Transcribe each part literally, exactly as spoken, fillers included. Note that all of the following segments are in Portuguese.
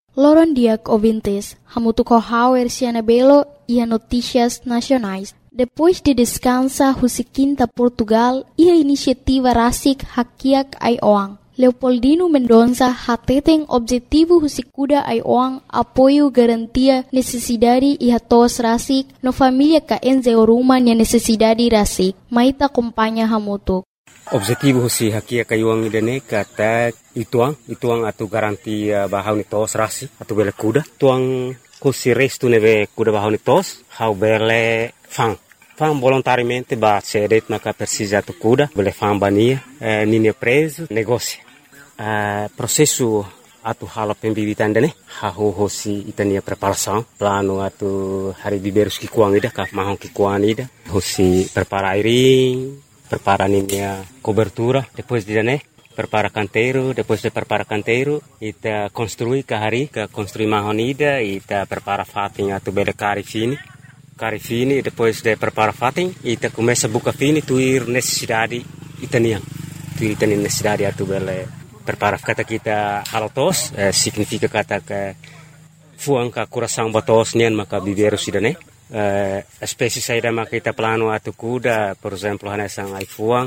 Loron diak ouvintes, hamutu kohauer siana belo e notícias nacionais. Depois de descansa husikinta Portugal e a iniciativa Rasik Hakiak Aioang. Leopoldino Mendonça hateten objetivo husikuda Aioang apoio garantia necessidade e hatos Rasik no família ka enzeo ruma nia necessidade Rasik. Maita acompanha hamutu. Objetivo si Hakiak Aioang idane kata ituang ituang atu garantia bahau ni tos Rasik atu bele kuda. Tuang husi restu neve kuda bahau ni tos hau bele fang. Fang volontariamente ba cedet naka precisa tu kuda, bele fang bania, eh, nini preso, negócio. Eh, processo atu hala pembibitan dane, hahu hosi itania preparação, plano atu hari biberus kikuang ida, ka mahong kikuang ida, hosi prepara airing, prepara ninia cobertura, depois de dane, prepara canteiro, depois de prepara canteiro, ita construi ka hari, ka construi mahon ida, ita prepara fating atu bele kari fini. Kari fini, depois de prepara fating, ita começa a buca fini, tuir necessidade itanian. Tuir itanian necessidade atu bele prepara kata kita halotos, eh, significa kata ke fuang ka coração batos nian maka biberu sidane. Eh, espécie saída maka kita plano atu kuda, por exemplo, hanesang ai fuang,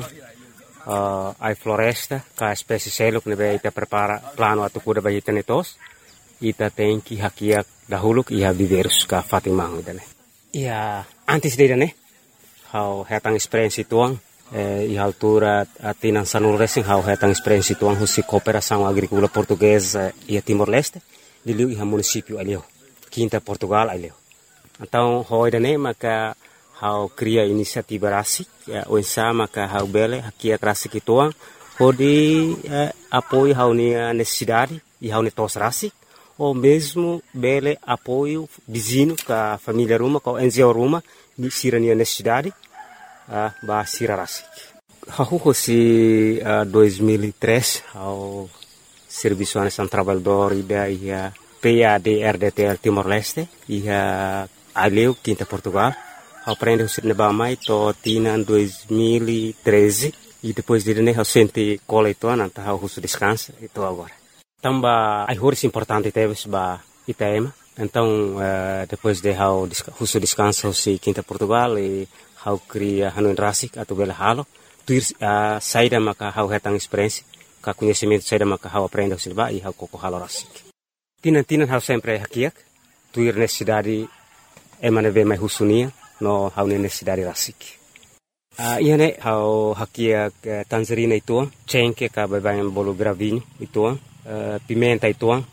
uh, ai floresta, ka espécie seluk nebe ita prepara plano atu kuda bagi itanetos. Ita tenki hakiak dahuluk iha biberus ka fating mang idane. Ia antes de né, how hetang experiência tuang, eh, e altura atinan sanul racing how hetang experiência tuang husi cooperação agrícola portuguesa e Timor-Leste, de liu iha município alio, quinta Portugal alio. Então, how ida né, maka how cria inisiativa rasik, o ensa maka how bele hakia rasik tuang, how de eh, apoio how ni necessidade e how ni tos rasik. Ou mesmo bele apoio vizinho com a família Ruma, com a Enzeo Ruma, ni sira ni necessidade, uh, ba sira rasik. Hahu si uh, dois mil e três, ao Serviço Nacional Trabalhador ida ia P A D R D T L Timor-Leste, ia aleu quinta Portugal, ao prende o sir nebamai to tina dois mil e treze e depois de né ao sente cola ito nanta ao russo descansa ito agora. Tamba ai horas importante teve ba Itaema. Então uh, depois de how russo descanso si quinta Portugal e how cria hanuin rasik atau bela halo tuir uh, saída maka how hetang experiência ka conhecimento saída maka how aprende silba e how koko halo rasik. Tinan tinan how sempre hakiak tuir necessidade emane ve mai husunia no how necessidade rasik. Uh, iane how hakiak uh, Tanzania itu cengke ka babayan bolo gravinho itu Uh, pimenta ituang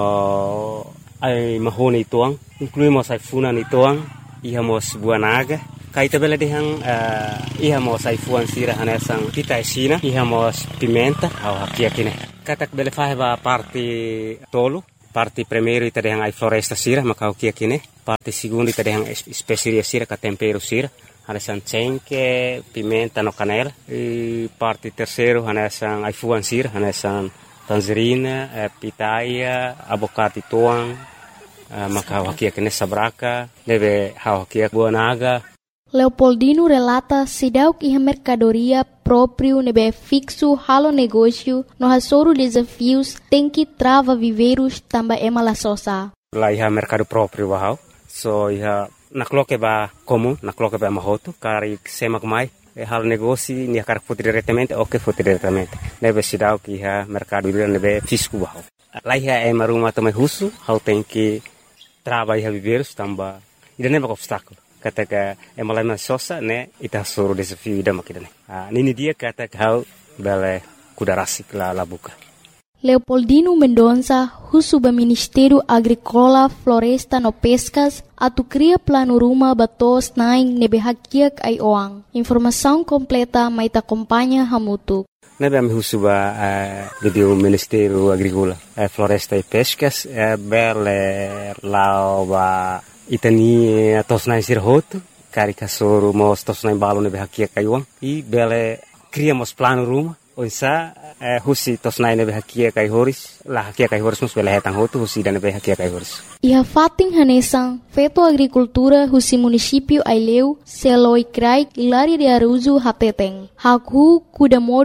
no ai mahoni ituang incluímos ai funan ituang ihamos buanaga kaita bela dehang uh, ihamos ai fuan sira hanesang pita esina ihamos pimenta au hakia kine katak bela faheba parte tolo parte primeiro ita dehang ai floresta sira maka hakia kine parte segundo ita dehang especiaria sira ka tempero sira hanesang cengke pimenta no canela e parte terceiro hanesang ai fuan sira hanesang tangerina, eh, pitaia, abocado tuang, eh, maka hakia kene sabraka, deve hakia buanaga. Leopoldino relata sidauk iha mercadoria próprio nebe fixo halo negócio no hasoro desafios tem que trava viveiros tamba ema la sosa. Lá iha mercado próprio bahau, so iha nakloke ba comum, nakloke ba mahoto, kari semak mai. E hal negócio ni akar foto diretamente ou que foto diretamente nebe sidau que ha mercado ele nebe fisco bahau lá ia é maruma também russo hal tem que trabalhar viver tamba ida nebe obstáculo kata ka é malama sosa né ita soro desafio ida makidane ah nini dia kata hal bele kudarasik la la buka. Leopoldino Mendonça, Husuba Ministério Agrícola, Floresta no Pescas, atu cria plano ruma batos naing nebe hakiak Aioang. Informação completa mai ta acompanha hamutu. Nebe am Husuba uh, do Ministério Agrícola, uh, Floresta e Pescas, uh, bele lao ba itani tos naing sirhoto, karika soro mos tos naing balo nebe hakiak Aioang e bele criamos plano ruma. Onsa eh, husi tos nai nebe hakia kai horis la hakia kai horis mus bela hetang hotu husi dan nebe hakia kai horis. Iha fating hanesang feto agricultura husi município Aileu seloi krai ilari de Aruzu hateteng. Haku kuda modo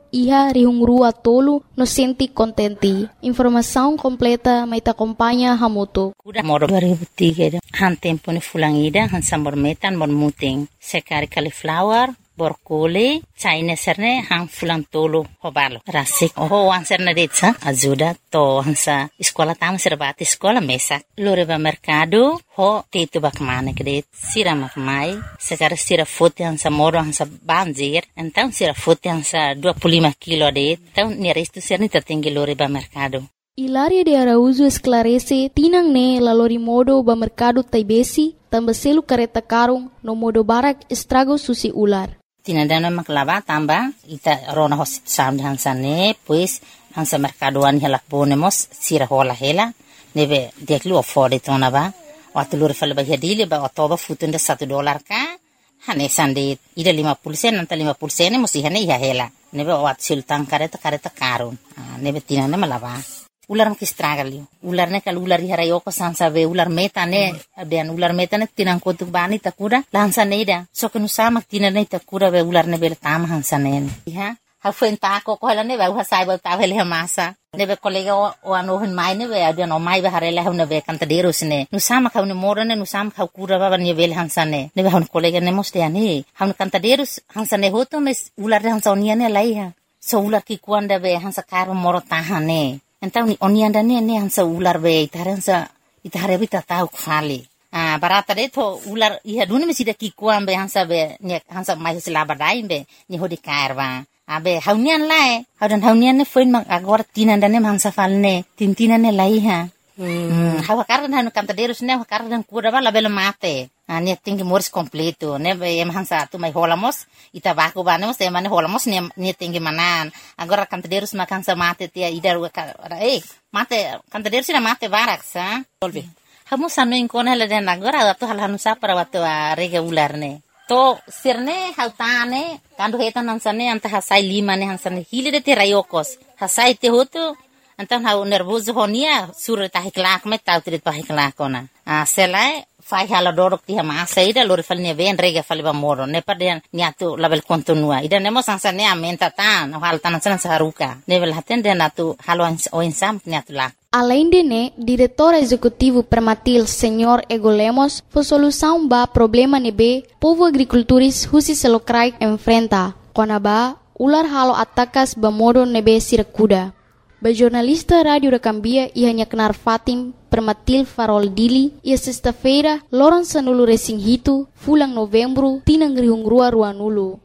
iha rihungrua tolu no senti contenti. Informação completa mai ta acompanha hamutu. Udah moro dua ribu tiga han tempo ni fulangida han sambor metan mor muting sekari cauliflower borkole China serne han fulang tolo hobalo rasik oh wan serne detsa ajuda to hansa sekolah tam serbati sekolah mesak lore ba mercado ho tetu bak mane kede sira mak mai sekar sira fote hansa moro hansa banjir então sira fote hansa dua puluh lima kilo de então ni resto serne tertinggi lore ba mercado. Hilaria de Araújo esclarece tinang ne lalori modo ba mercado taibesi tambah selu kareta karung no modo barak estrago susi ular. Tinandana maklava tamba ita rona hosit sam hansa ne pues hansa mercadoan hela ponemos sira hola hela nebe deklu afford tona ba watulur fal ba hadile ba otoba futunda satu dolar ka hane sande ida lima puluh sen nanta lima puluh sen musi hane ya hela nebe wat sultan kareta kareta karun nebe tinanda malava ular maki stragali ular ne kal ular harayo ko sansa be ular meta ne aden ular meta ne tinang ko tu bani takura lansa ne ida so kenu sama tinan ne takura be ular ne be tam hansa ne ha ha fenta ko ko ne be ha sai ba ta hele masa ne be kolega o ano hen mai ne be aden o mai be harele ha ne be kan taderos ne nu sama ka ne mora ne nu sama ka kura ba ne be hansa ne ne be ha kolega ne moste ani ha kan taderos hansa ne hoto mes ular hansa onia ne lai ha so ular ki kuanda be hansa karo moro tahane. Então ni onianda ne ne hansa ular be itaransa itare bita tau kfali ah barata de to ular iha duni mesida ki kuambe hansa be ne hansa mai sila badai be ni hodi karwa abe haunian lae haudan haunian ne foin mak agora tinanda ne hansa falne tintina ne lai ha hmm hawa kardan hanu kantaderos ne kardan kuda bala bela mate ah ne tingi mors completo ne be em hansa tu mai holamos ita baku banemos e mane holamos ne ne tingi manan agora kantaderos makan sa mate tia idar eh mate kantaderos na mate barak sa solve hamu sanu inkona la den agora tu hal hanu sa para watu rega ular ne to sirne hautane kandu hetan hansane anta hasai lima ne hansane hilide te rayokos hasai te hotu antan hau nervoso honia sur ta hiklak met tau trit pa hiklakona a selai fai hala dorok ti ma saida lor falne ven rega falba moro ne paden niatu label kontinua ida nemo sansane amenta tan hal tan san saruka level haten den atu halo o insam niatu la. Além de né, diretor executivo Permatil, senhor Ego Lemos, foi solução ba problema nebe povo agricultores husi selokrai enfrenta. Kona ba ular halo atakas ba modo nebe sirakuda. Ba jornalista Rádio da Cambia ia nyaknar Fatim Permatil Farol Dili ia sexta-feira loron sanulu resing hitu fulang novembro tinang rihungrua ruanulu.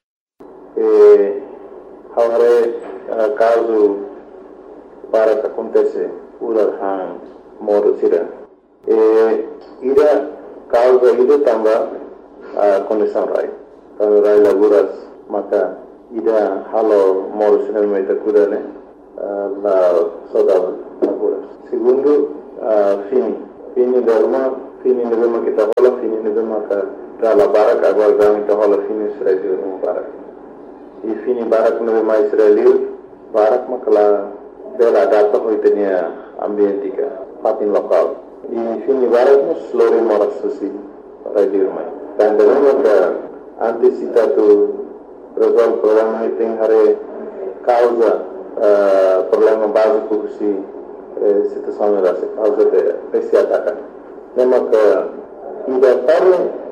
Eh, haware uh, caso para que acontece ular han modo sira. Eh, ida causa ida tamba uh, condição rai. Kalau rai laguras maka ida halo modo sira meta kuda ne la saudade laguras. Segundo uh, fini fini derma fini nebema kita hola fini nebema ka dala barak agora dami kita hola fini Israel no barak. E fini barak nebema Israel barak makala dela data hoitenia ambientika fatin lokal. E fini barak nos lori moras susi radio mai. Dan derma ka antisipatu resolve problema tem hare causa Uh, problema básico si eh, situação era se causa de esse ataque. Lembra que ida para